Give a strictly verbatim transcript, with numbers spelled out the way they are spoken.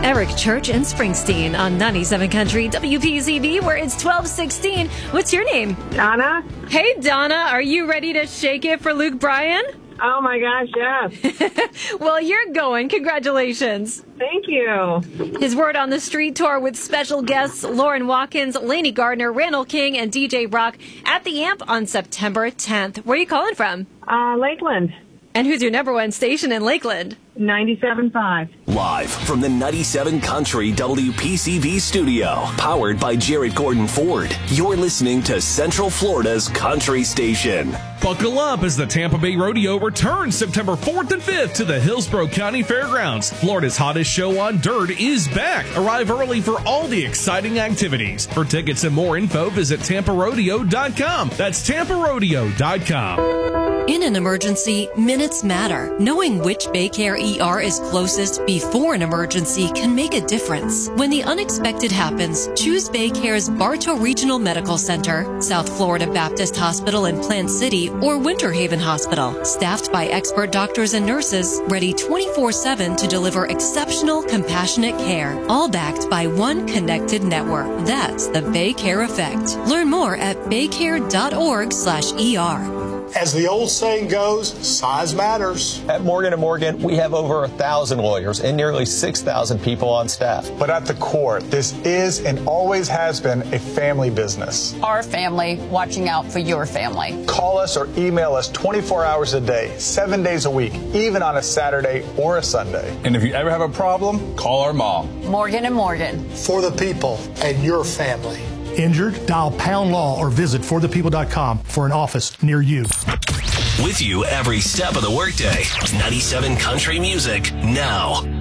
Eric Church and Springsteen on ninety-seven Country W P C V, where it's twelve sixteen. What's your name? Donna. Hey, Donna. Are you ready to shake it for Luke Bryan? Oh, my gosh, yes. Well, you're going. Congratulations. Thank you. His Word on the Street tour with special guests Lauren Watkins, Lainey Gardner, Randall King, and D J Rock at the Amp on September tenth. Where are you calling from? Uh, Lakeland. And who's your number one station in Lakeland? ninety-seven point five. Live from the ninety-seven Country W P C V studio, powered by Jarrett Gordon Ford. You're listening to Central Florida's country station. Buckle up as the Tampa Bay Rodeo returns September fourth and fifth to the Hillsborough County Fairgrounds. Florida's hottest show on dirt is back. Arrive early for all the exciting activities. For tickets and more info, visit tampa rodeo dot com. That's tampa rodeo dot com. In an emergency, minutes matter. Knowing which Baycare E R is closest before an emergency can make a difference. When the unexpected happens, choose Baycare's Bartow Regional Medical Center, South Florida Baptist Hospital in Plant City, or Winter Haven Hospital. Staffed by expert doctors and nurses, ready twenty-four seven to deliver exceptional, compassionate care. All backed by one connected network. That's the Baycare Effect. Learn more at baycare dot org slash E R. As the old saying goes, size matters. At Morgan and Morgan, we have over a thousand lawyers and nearly six thousand people on staff. But at the core, this is and always has been a family business. Our family watching out for your family. Call us or email us twenty-four hours a day, seven days a week, even on a Saturday or a Sunday. And if you ever have a problem, call our mom. Morgan and Morgan. For the people and your family. Injured? Dial Pound Law or visit for the people dot com for an office near you. With you every step of the workday. ninety-seven Country Music now.